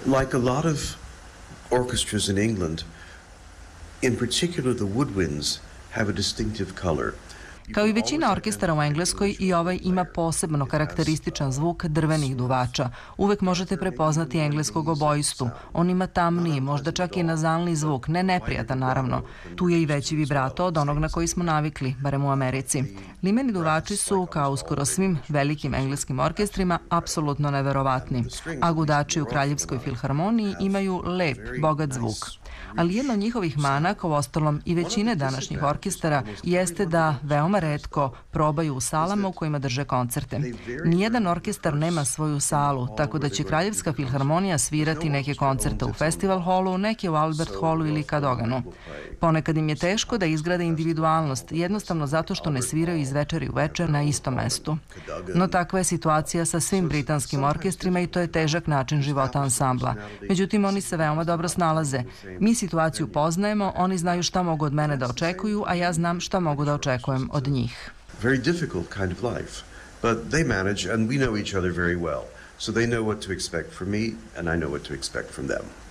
Like a lot of orchestras in England, in particular the woodwinds have a distinctive color. Kao i većina orkestara u Engleskoj, i ovaj ima posebno karakterističan zvuk drvenih duvača. Uvek možete prepoznati engleskog obojistu. On ima tamniji, možda čak i nazalni zvuk, ne neprijatan naravno. Tu je i veći vibrato od onog na koji smo navikli, barem u Americi. Limeni duvači su, kao u skoro svim velikim engleskim orkestrima, apsolutno neverovatni. A gudači u Kraljevskoj filharmoniji imaju lep, bogat zvuk. Ali jedna od njihovih mana, kao ostalom i većine današnjih orkestara, jeste da veoma retko probaju u salama u kojima drže koncerte. Nijedan orkestar nema svoju salu, tako da će Kraljevska filharmonija svirati neke koncerte u Festival Hallu, neke u Albert Hallu ili Kadoganu. Ponekad im je teško da izgrade individualnost, jednostavno zato što ne sviraju iz večeri u večer na istom mestu. No takva je situacija sa svim britanskim orkestrima i to je težak način života ansambla. Međutim, oni se veoma dobro snalaze. Mi situaciju poznajemo, oni znaju šta mogu od mene da očekuju, a ja znam šta mogu da očekujem od njih. Very difficult kind of life, but they manage and we know each other very well. So they know what to expect from me and I know what to expect from them.